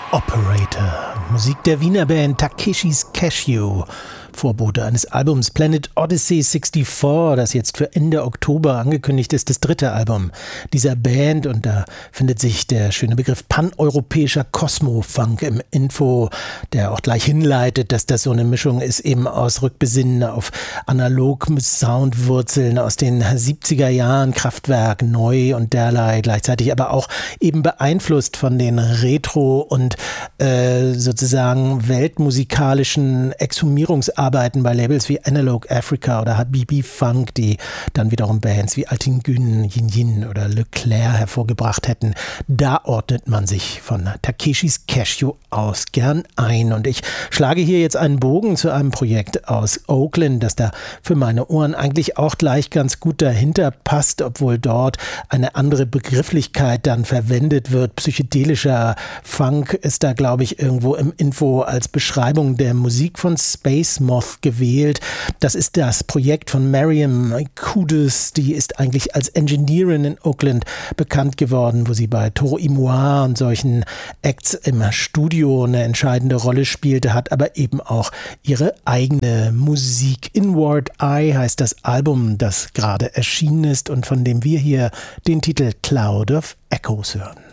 Operator, Musik der Wiener Band Takeshis Cashew, Vorbote eines Albums Planet Odyssey 64, das jetzt für Ende Oktober angekündigt ist, das dritte Album dieser Band, und da findet sich der schöne Begriff paneuropäischer Kosmo-Funk im Info, der auch gleich hinleitet, dass das so eine Mischung ist eben aus Rückbesinnen auf Analog-Soundwurzeln aus den 70er Jahren, Kraftwerk, neu und derlei, gleichzeitig aber auch eben beeinflusst von den Retro- und sozusagen weltmusikalischen Exhumierungsarbeiten bei Labels wie Analog Africa oder Habibi Funk, die dann wiederum Bands wie Altin Gün, Yin Yin oder Leclerc hervorgebracht hätten. Da ordnet man sich von Takeshis Cashew aus gern ein. Und ich schlage hier jetzt einen Bogen zu einem Projekt aus Oakland, das da für meine Ohren eigentlich auch gleich ganz gut dahinter passt, obwohl dort eine andere Begrifflichkeit dann verwendet wird. Psychedelischer Funk ist da, glaube ich, irgendwo im Info als Beschreibung der Musik von Space Moth gewählt. Das ist das Projekt von Mariam Kudus, die ist eigentlich als Engineerin in Oakland bekannt geworden, wo sie bei Toro y Moi und solchen Acts im Studio eine entscheidende Rolle spielte, hat aber eben auch ihre eigene Musik. Inward Eye heißt das Album, das gerade erschienen ist und von dem wir hier den Titel Cloud of Echoes hören.